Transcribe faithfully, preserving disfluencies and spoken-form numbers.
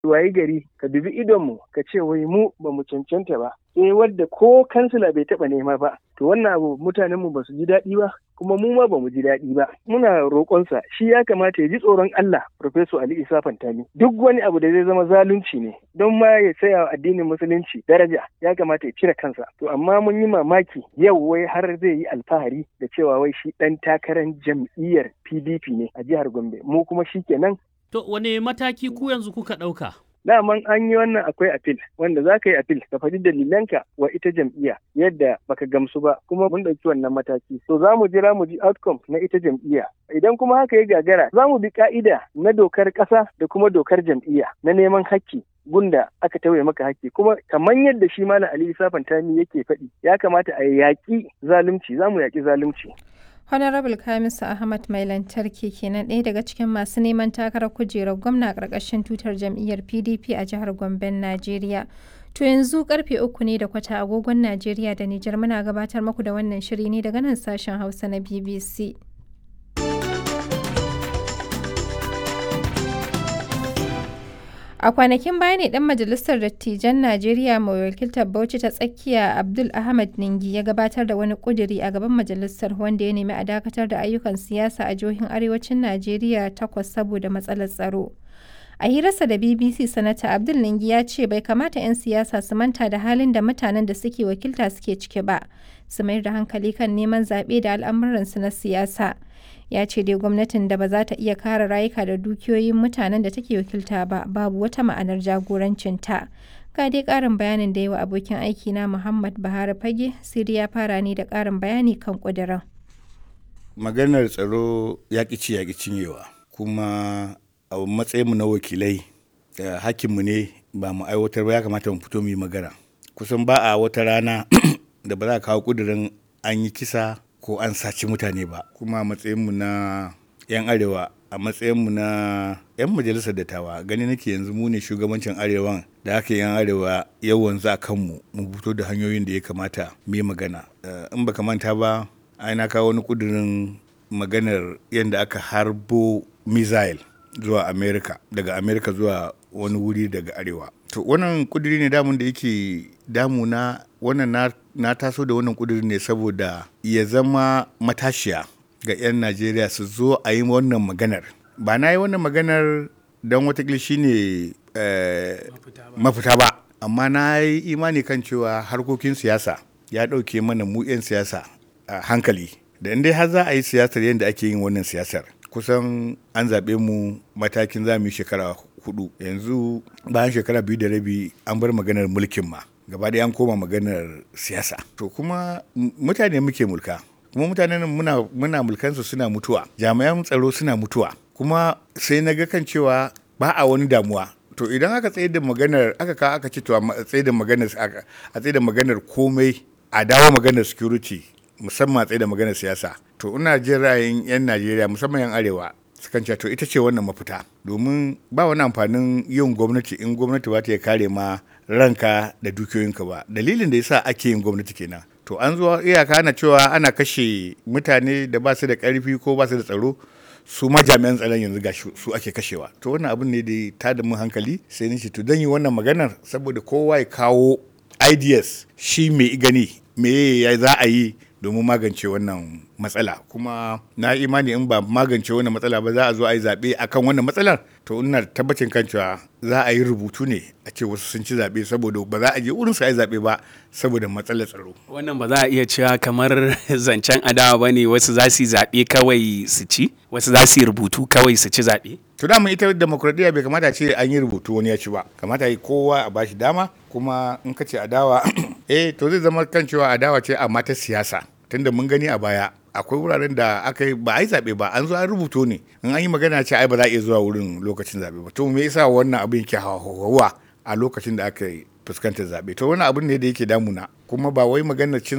wayi gari ka dubi idonmu ka ce wai mu ba mu cancanta ba sai wadda ko kansila bai taɓa nema ba to wannan abu mutanenmu ba su ji daɗi ba kuma mu ma ba mu ji daɗi ba muna roƙonsa shi ya kamata ya ji tsoron Allah Professor Ali Isa Fantami duk wani abu da zai zama zalunci ne don ma ya tsaya addinin musulunci daraja ya kamata ya cire kansa to amma mun yi mamaki yau wai har zai yi alfahari da cewa wai shi ɗan takarar jam'iyyar P D P ne a jihar Gombe mu kuma shikenan. To wane mataki ku yanzu kuka ɗauka? Daman an yi wannan akwai apil wanda za ka yi apil ka faɗi dalilanka wa ita jam'iyya yadda baka gamsu ba kuma mun ɗauki wannan mataki. So za mu jira mu ji outcome na ita jam'iyya. Idan kuma haka ya gagara za mu bi ka'ida na dokar ƙasa da kuma dokar jam'iyya na neman hakki gunda aka tauye maka hakki kuma kamar yadda shi Malam Ali Isa Fantami yake faɗi ya kamata a yaƙi zalunci za mu yaƙi zalunci. Honorable Kamisu Ahmad mai lantarki kenan ɗaya daga cikin masu neman takarar kujerar gwamna a ƙarƙashin tutar jam'iyyar P D P a jihar Gomben, Najeriya. To yanzu karfe uku ne da kwata agogon Najeriya da Nijar muna gabatar muku da wannan shiri ne daga nan sashen Hausa na B B C. A kwanakin baya ne ɗan majalisar dattijan Najeriya mai wakiltar Bauchi ta tsakiya Abdul Ahmad Ningi ya gabatar da wani ƙuduri a gaban majalisar wanda ya nemi a dakatar da ayyukan siyasa a jihohin arewacin Najeriya takwas saboda matsalar tsaro. A hirarsa da B B C Sanata Abdul Ningi ya ce bai kamata 'yan siyasa su manta da halin da mutanen da suke wakilta suke ciki ba, su mayar da hankali kan neman zaɓe da al'amuransu na siyasa. Ya ce dai gwamnatin da ba za ta iya kare rayuka da dukiyoyin mutanen da take wakilta ba babu wata ma'anar jagorancinta. Ga dai ƙarin bayanin da yawa abokin aiki na Muhammad Bahari Fage, Siri ya fara ne da ƙarin bayani kan ƙudurin. Maganar tsaro ya ƙi ci ya ƙi cinyewa, kuma a matsayinmu na wakilai da hakkinmu ne ba mu aiwatar ba ya kamata mu fito mu yi magana. Kusan ba a wata rana da ba za a kawo ƙudurin an yi kisa ko an saci mutane ba, kuma a matsayinmu na 'yan arewa a matsayinmu na 'yan majalisar dattawa gani nake yanzu mu ne shugabancin arewan da aka 'yan arewa yawan za kanmu mu fito da hanyoyin da ya kamata mu yi magana. In baka manta ba ai na kawo wani kudirin maganar yadda aka harbo missile zuwa Amerika daga Amerika zuwa wani wuri daga arewa. To wannan kudiri ne damun da yake damuna, wannan na, na taso da wannan kudiri ne saboda ya zama matashiya ga 'yan Najeriya su zo a yi wannan maganar. Ba na yi wannan maganar don watakila shi ne eh, mafita ba, amma na yi imani kan cewa harkokin siyasa ya ɗauke mana mu 'yan siyasa a hankali. Da inda har za a yi siyasar yadda ake yin wannan siyasar, kusan an zaɓe mu matakin za mu yi shekara hudu, yanzu bayan shekara biyu da rabi an bar maganar mulkin ma gaba ɗaya an koma maganar siyasa. To kuma mutane muke mulka, kuma mutanen muna muna mulkansu suna mutuwa, jami'an tsaro suna mutuwa, kuma sai na ga kan cewa ba a wani damuwa. To idan aka tsaye da maganar aka ka aka ce to a tsaye da maganar a tsaye da maganar komai a dawo maganar security, musamman a tsaye da maganar siyasa, to ina jin ra'ayin 'yan Najeriya musamman 'yan arewa sukan ce to ita ce wannan mafita, domin ba wani amfanin yin gwamnati in gwamnati ba ta kare ma ranka da dukiyoyinka ba. Dalilin da yasa ake yin gwamnati kenan. To an zo iyaka ana cewa ana kashe mutane da ba su da karfi ko ba su da tsaro, su ma jami'an tsaron yanzu ga su ake kashewa. To wannan abin ne da ta da mun hankali, sai ni ce to dan yi wannan maganar saboda kowa ya kawo ideas shi mai gani me ya za a yi domin magance wannan matsala. Kuma na imani in ba magance wannan matsala ba za a zo a yi zaɓe a kan wannan matsalar, to ina tabbacin kan cewa za a yi rubutu ne a ce wasu sun ci zaɓe saboda ba za a je wurin su a yi zaɓe ba saboda matsalar tsaro. Wannan ba za a iya cewa kamar zancen adawa ba ne, wasu za su yi zaɓe kawai su ci, wasu za su yi rubutu kawai su ci zaɓe. To da ita demokradiyya bai kamata ce an yi rubutu wani ya ci ba, kamata yi kowa a bashi dama. Kuma in ka ce adawa eh to zai zama kan cewa adawa ce amma ta siyasa, tunda mun gani a baya akwai wuraren da aka yi ba a yi zaɓe ba, an zo an rubuto ne, in an yi magana ce ai ba za a iya zuwa wurin lokacin zaɓe ba. To me yasa wannan abin ke hawa a lokacin da aka yi fuskantar zaɓe? To wannan abin ne da yake damuna, kuma ba wai maganar cin